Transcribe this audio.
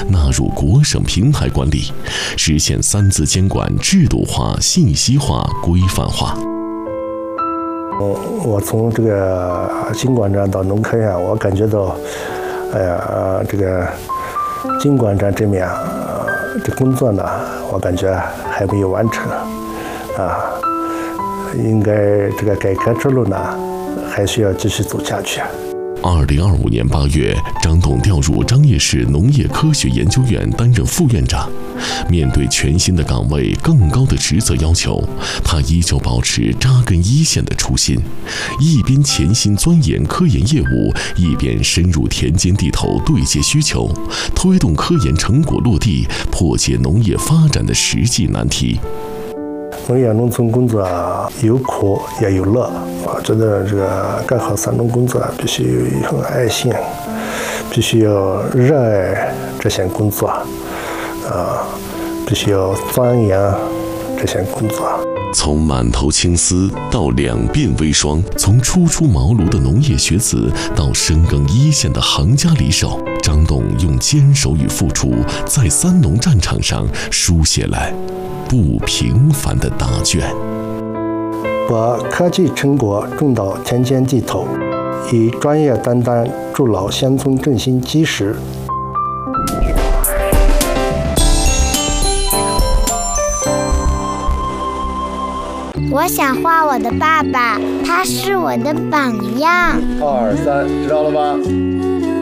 纳入国省平台管理，实现三自监管制度化、信息化、规范化。 我从这个经管站到农科院，我感觉到，这个经管站这面这工作呢，我感觉还没有完成，应该这个改革之路呢，还需要继续走下去。 2025年8月，张董调入张掖市农业科学研究院担任副院长。面对全新的岗位、更高的职责要求，他依旧保持扎根一线的初心，一边潜心钻研科研业务，一边深入田间地头对接需求，推动科研成果落地，破解农业发展的实际难题。 农业农村工作有苦也有乐，我觉得这个干好3种工作必须有一份爱心，必须要热爱这项工作，必须要钻研这项工作。 从满头青丝到两鬓微霜，从初出茅庐的农业学子到深耕一线的行家里手，张董用坚守与付出，在三农战场上书写了不平凡的答卷。 把科技成果种到田间地头，以专业担当筑牢乡村振兴基石。 我想画我的爸爸，他是我的榜样。 2、3，知道了吧？